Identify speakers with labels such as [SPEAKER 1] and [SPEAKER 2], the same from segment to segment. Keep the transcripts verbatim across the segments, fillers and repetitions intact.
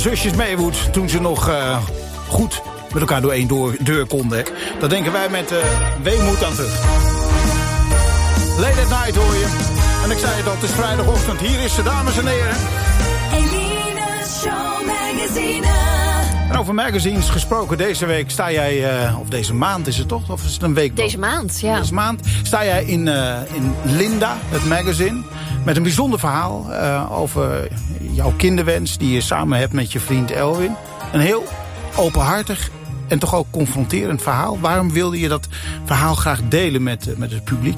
[SPEAKER 1] Zusjes Maywood, toen ze nog uh, goed met elkaar door één door, deur konden. Hè. Dat denken wij met uh, weemoed aan terug. Late at Night hoor je. En ik zei het al, het is vrijdagochtend. Hier is ze, dames en heren.
[SPEAKER 2] Eline's Show Magazine.
[SPEAKER 1] En over magazines gesproken, deze week sta jij, uh, of deze maand is het toch? Of is het een week?
[SPEAKER 3] Deze maand, ja.
[SPEAKER 1] Deze maand sta jij in, uh, in Linda, het magazine. Met een bijzonder verhaal uh, over jouw kinderwens die je samen hebt met je vriend Elwin. Een heel openhartig en toch ook confronterend verhaal. Waarom wilde je dat verhaal graag delen met, uh, met het publiek?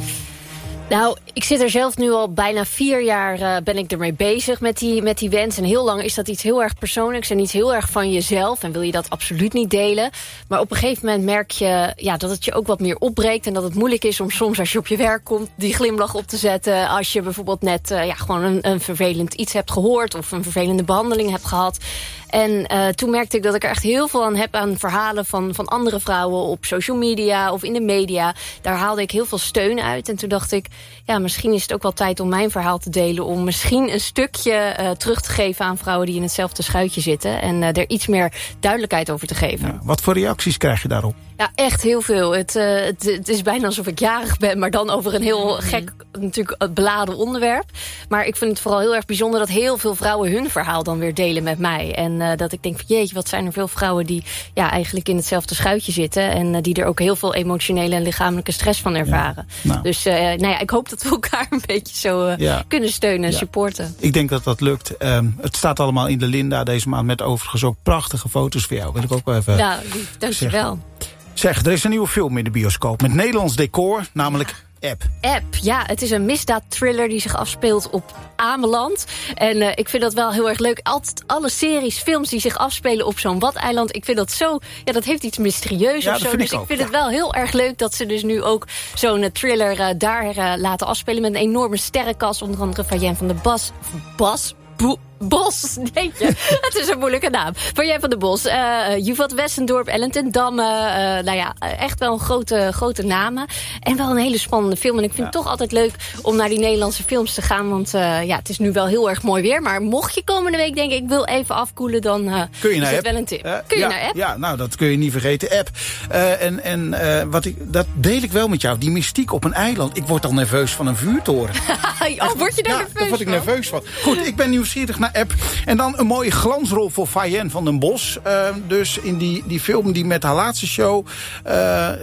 [SPEAKER 3] Nou, ik zit er zelf nu al bijna vier jaar uh, ben ik ermee bezig met die, met die wens. En heel lang is dat iets heel erg persoonlijks en iets heel erg van jezelf. En wil je dat absoluut niet delen. Maar op een gegeven moment merk je ja, dat het je ook wat meer opbreekt. En dat het moeilijk is om soms als je op je werk komt die glimlach op te zetten. Als je bijvoorbeeld net uh, ja, gewoon een, een vervelend iets hebt gehoord. Of een vervelende behandeling hebt gehad. En uh, toen merkte ik dat ik er echt heel veel aan heb aan verhalen van, van andere vrouwen op social media of in de media. Daar haalde ik heel veel steun uit. En toen dacht ik, ja, misschien is het ook wel tijd om mijn verhaal te delen. Om misschien een stukje uh, terug te geven aan vrouwen die in hetzelfde schuitje zitten. En uh, er iets meer duidelijkheid over te geven.
[SPEAKER 1] Ja, wat voor reacties krijg je daarop?
[SPEAKER 3] Ja, echt heel veel. Het, uh, het, het is bijna alsof ik jarig ben, maar dan over een heel gek, natuurlijk beladen onderwerp. Maar ik vind het vooral heel erg bijzonder dat heel veel vrouwen hun verhaal dan weer delen met mij. En uh, dat ik denk van jeetje, wat zijn er veel vrouwen die ja, eigenlijk in hetzelfde schuitje zitten. En uh, die er ook heel veel emotionele en lichamelijke stress van ervaren. Ja, nou. Dus uh, nou ja, ik hoop dat we elkaar een beetje zo uh, ja. kunnen steunen en ja. supporten.
[SPEAKER 1] Ik denk dat dat lukt. Um, het staat allemaal in de Linda deze maand met overigens ook prachtige foto's voor jou. Wil ik ook wel even
[SPEAKER 3] nou, dank je wel.
[SPEAKER 1] Zeg, er is een nieuwe film in de bioscoop met Nederlands decor, namelijk App.
[SPEAKER 3] App, ja. Het is een misdaadthriller die zich afspeelt op Ameland. En uh, ik vind dat wel heel erg leuk. Altijd alle series, films die zich afspelen op zo'n Wadeiland. Ik vind dat zo, ja, dat heeft iets mysterieus
[SPEAKER 1] ja,
[SPEAKER 3] of zo.
[SPEAKER 1] Vind
[SPEAKER 3] dus
[SPEAKER 1] ik,
[SPEAKER 3] ik vind
[SPEAKER 1] ja.
[SPEAKER 3] het wel heel erg leuk dat ze dus nu ook zo'n uh, thriller uh, daar uh, laten afspelen. Met een enorme sterrenkast, onder andere van Jen van der Bas. Bas? Boe. Bos, denk je. Het is een moeilijke naam. Van jij van de Bos. Uh, Juvat Westendorp, Ellen ten Damme. Uh, nou ja, echt wel een grote, grote namen. En wel een hele spannende film. En ik vind ja. het toch altijd leuk om naar die Nederlandse films te gaan. Want uh, ja, het is nu wel heel erg mooi weer. Maar mocht je komende week denken, ik wil even afkoelen, dan uh,
[SPEAKER 1] kun je naar
[SPEAKER 3] is
[SPEAKER 1] app.
[SPEAKER 3] het wel een tip.
[SPEAKER 1] Uh,
[SPEAKER 3] kun je
[SPEAKER 1] ja,
[SPEAKER 3] naar app?
[SPEAKER 1] Ja, nou, dat kun je niet vergeten. App. Uh, en en uh, wat ik, dat deel ik wel met jou. Die mystiek op een eiland. Ik word al nerveus van een vuurtoren.
[SPEAKER 3] oh, word je daar
[SPEAKER 1] ja,
[SPEAKER 3] nerveus
[SPEAKER 1] daar word ik
[SPEAKER 3] van?
[SPEAKER 1] nerveus van. Goed, ik ben nieuwsgierig naar App. En dan een mooie glansrol voor Fayen van den Bos. Uh, dus in die, die film die met haar laatste show... Uh,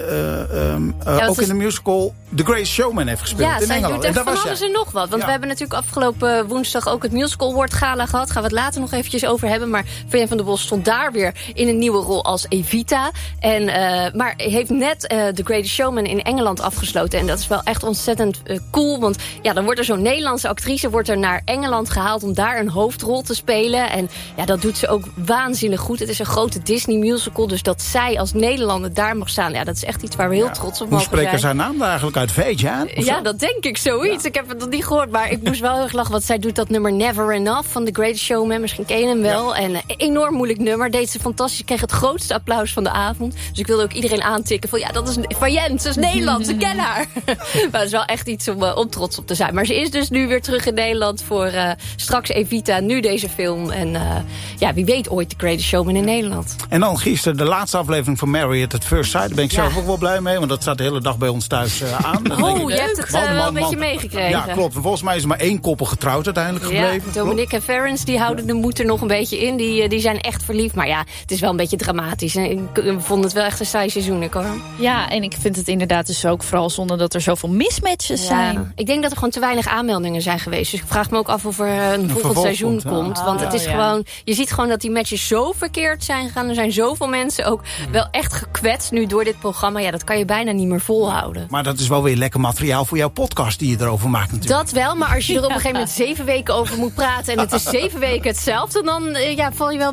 [SPEAKER 1] uh, um, uh, ja, ook is... in de musical The Great Showman heeft gespeeld
[SPEAKER 3] ja,
[SPEAKER 1] in Engeland.
[SPEAKER 3] Ja, van alles en nog wat. Want ja. we hebben natuurlijk afgelopen woensdag ook het Musical Award Gala gehad. Gaan we het later nog eventjes over hebben. Maar Fayen van den Bos stond daar weer in een nieuwe rol als Evita. En, uh, maar heeft net uh, The Great Showman in Engeland afgesloten. En dat is wel echt ontzettend uh, cool. Want ja, dan wordt er zo'n Nederlandse actrice wordt er naar Engeland gehaald om daar een hoofdrol te spelen. En ja, dat doet ze ook waanzinnig goed. Het is een grote Disney musical. Dus dat zij als Nederlander daar mag staan. Ja, dat is echt iets waar we heel ja. trots op mogen zijn.
[SPEAKER 1] Hoe spreken zijn naam daar eigenlijk uit? Veja?
[SPEAKER 3] Ja, zo? Dat denk ik zoiets. Ja. Ik heb het nog niet gehoord. Maar ik moest wel heel erg lachen. Want zij doet dat nummer Never Enough van The Great Showman. Misschien ken je hem wel. Ja. En een enorm moeilijk nummer. Deed ze fantastisch. Kreeg het grootste applaus van de avond. Dus ik wilde ook iedereen aantikken. Van ja, dat is van Jens. Dat is Nederland. Ze kennen haar. Maar het is wel echt iets om, uh, om trots op te zijn. Maar ze is dus nu weer terug in Nederland voor uh, straks Evita. Nu deze film. En uh, ja, wie weet ooit The Greatest Showman in Nederland.
[SPEAKER 1] En dan gisteren de laatste aflevering van Married at First Sight. Daar ben ik ja. zelf ook wel blij mee. Want dat staat de hele dag bij ons thuis uh, aan.
[SPEAKER 3] Oh, je hebt het uh, man, wel een beetje meegekregen.
[SPEAKER 1] Ja, klopt. En volgens mij is er maar één koppel getrouwd uiteindelijk gebleven.
[SPEAKER 3] Ja, Dominique en Ferrens, die houden de moed er nog een beetje in. Die, die zijn echt verliefd. Maar ja, het is wel een beetje dramatisch. En ik vond het wel echt een saai seizoen, ik hoor.
[SPEAKER 4] Ja, en ik vind het inderdaad dus ook vooral zonder dat er zoveel mismatches
[SPEAKER 3] ja.
[SPEAKER 4] zijn.
[SPEAKER 3] Ik denk dat er gewoon te weinig aanmeldingen zijn geweest. Dus ik vraag me ook af of er een, een volgend seizoen komt. komt
[SPEAKER 4] ja.
[SPEAKER 3] Want
[SPEAKER 4] oh,
[SPEAKER 3] het is
[SPEAKER 4] ja.
[SPEAKER 3] gewoon, je ziet gewoon dat die matches zo verkeerd zijn gegaan. Er zijn zoveel mensen ook wel echt gekwetst nu door dit programma. Ja, dat kan je bijna niet meer volhouden.
[SPEAKER 1] Maar dat is wel weer lekker materiaal voor jouw podcast die je erover maakt natuurlijk.
[SPEAKER 3] Dat wel, maar als je er op een gegeven moment zeven weken over moet praten en het is zeven weken hetzelfde, dan ja, val je wel